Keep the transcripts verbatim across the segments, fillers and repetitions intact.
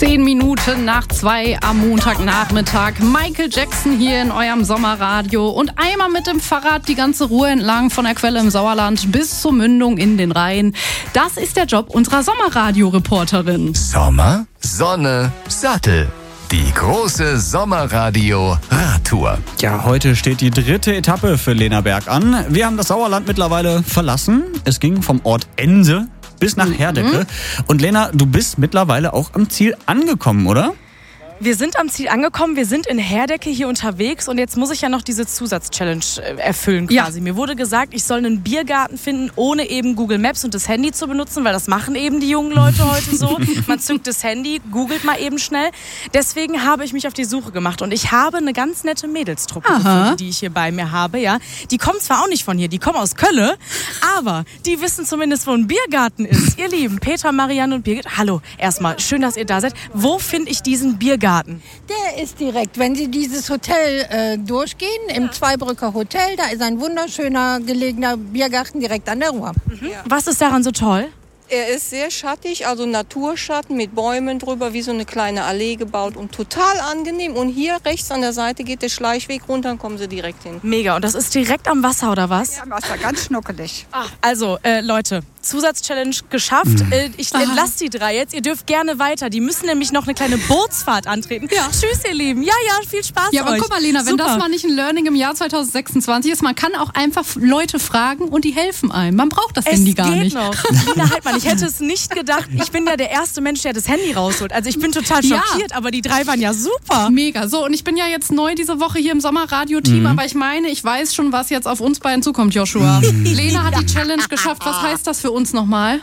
Zehn Minuten nach zwei am Montagnachmittag. Michael Jackson hier in eurem Sommerradio und einmal mit dem Fahrrad die ganze Ruhr entlang von der Quelle im Sauerland bis zur Mündung in den Rhein. Das ist der Job unserer Sommerradio-Reporterin. Sommer, Sonne, Sattel. Die große Sommerradio-Radtour. Ja, heute steht die dritte Etappe für Lena Berg an. Wir haben das Sauerland mittlerweile verlassen. Es ging vom Ort Ense bis nach Herdecke. Mhm. Und Lena, du bist mittlerweile auch am Ziel angekommen, oder? Wir sind am Ziel angekommen, wir sind in Herdecke hier unterwegs und jetzt muss ich ja noch diese Zusatz-Challenge erfüllen quasi. Ja. Mir wurde gesagt, ich soll einen Biergarten finden, ohne eben Google Maps und das Handy zu benutzen, weil das machen eben die jungen Leute heute so. Man zückt das Handy, googelt mal eben schnell. Deswegen habe ich mich auf die Suche gemacht und ich habe eine ganz nette Mädelstruppe gefunden, die ich hier bei mir habe. Ja. Die kommen zwar auch nicht von hier, die kommen aus Kölle, aber die wissen zumindest, wo ein Biergarten ist. Ihr Lieben, Petra, Marianne und Birgit, hallo, erstmal, schön, dass ihr da seid. Wo finde ich diesen Biergarten? Der ist direkt, wenn Sie dieses Hotel äh, durchgehen, im Zweibrücker Hotel, da ist ein wunderschöner gelegener Biergarten direkt an der Ruhr. Mhm. Ja. Was ist daran so toll? Er ist sehr schattig, also Naturschatten mit Bäumen drüber, wie so eine kleine Allee gebaut und total angenehm. Und hier rechts an der Seite geht der Schleichweg runter, dann kommen Sie direkt hin. Mega, und das ist direkt am Wasser, oder was? Ja, am Wasser, ganz schnuckelig. Ah, also, äh, Leute, Zusatz-Challenge geschafft. Mhm. Äh, ich entlasse die drei jetzt. Ihr dürft gerne weiter. Die müssen nämlich noch eine kleine Bootsfahrt antreten. Ja. Tschüss, ihr Lieben. Ja, ja, viel Spaß Ja, aber euch. guck mal, Lena, wenn Super. das mal nicht ein Learning im Jahr zwanzig sechsundzwanzig ist, man kann auch einfach Leute fragen und die helfen einem. Man braucht das es Handy gar geht nicht. Noch. Lina, halt mal, ich hätte es nicht gedacht. Ich bin ja der erste Mensch, der das Handy rausholt. Also ich bin total schockiert, ja. Aber die drei waren ja super. Mega. So, und ich bin ja jetzt neu diese Woche hier im Sommerradio-Team, mhm. aber ich meine, ich weiß schon, was jetzt auf uns beiden zukommt, Joshua. Mhm. Lena hat die Challenge geschafft. Was heißt das für uns nochmal?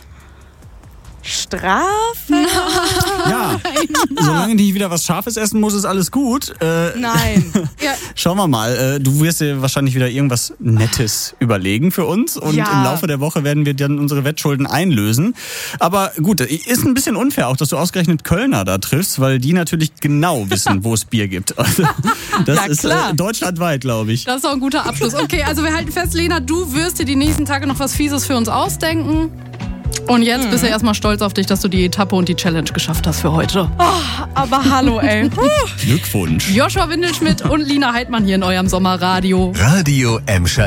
Strafe? Ja, solange die wieder was Scharfes essen muss, ist alles gut. Äh, Nein. Ja. Schauen wir mal, äh, du wirst dir wahrscheinlich wieder irgendwas Nettes überlegen für uns und ja. im Laufe der Woche werden wir dann unsere Wettschulden einlösen. Aber gut, ist ein bisschen unfair auch, dass du ausgerechnet Kölner da triffst, weil die natürlich genau wissen, wo es Bier gibt. Also, das ja, ist äh, deutschlandweit, glaube ich. Das ist auch ein guter Abschluss. Okay, also wir halten fest, Lena, du wirst dir die nächsten Tage noch was Fieses für uns ausdenken. Und jetzt mhm. bist du erstmal stolz auf dich, dass du die Etappe und die Challenge geschafft hast für heute. Oh, aber hallo, ey. Glückwunsch. Joshua Windelschmidt und Lina Heidmann hier in eurem Sommerradio. Radio Emscher